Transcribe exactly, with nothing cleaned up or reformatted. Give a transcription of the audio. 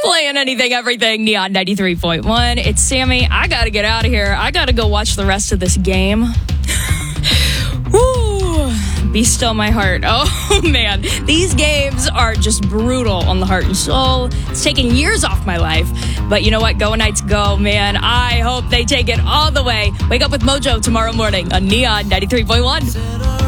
Playing anything, everything, Neon ninety-three point one. It's Sammy. I got to get out of here. I got to go watch the rest of this game. Woo. Be still my heart. Oh, man. These games are just brutal on the heart and soul. It's taken years off my life. But you know what? Go Knights go, man. I hope they take it all the way. Wake up with Mojo tomorrow morning on Neon ninety-three point one.